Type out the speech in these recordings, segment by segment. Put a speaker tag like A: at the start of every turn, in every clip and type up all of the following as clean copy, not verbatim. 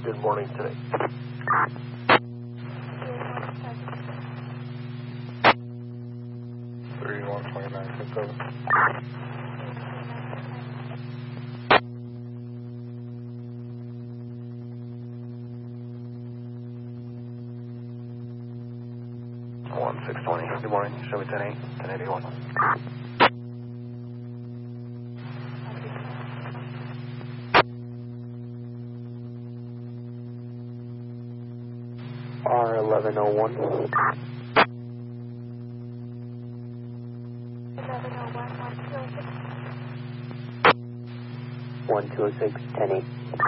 A: Good morning today. One 620. Good morning. Show me 10-8, 1081. R1101. 1206, 10-8.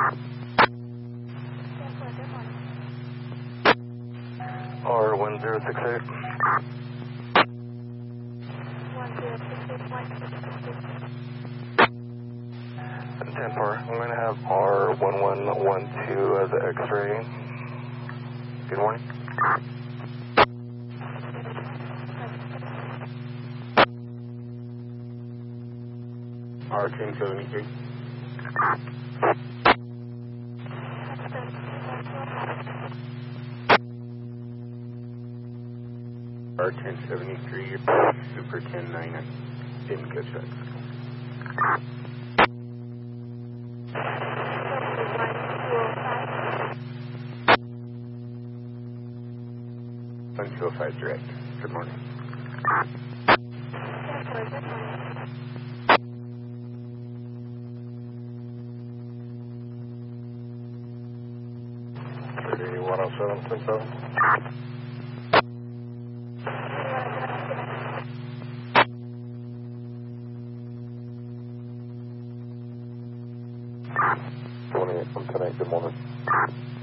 A: R1068. 10-4. I'm going to have R1112 as an X-ray. Good morning. R1073. R1073, Super 1099. Didn't catch that. One 205 direct. Good morning. Thirty 107, 28 from tonight. Good morning.